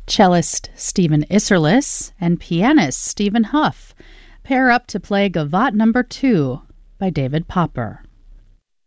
Cellist Stephen Isserlis and pianist Stephen Huff pair up to play Gavotte No. 2 by David Popper.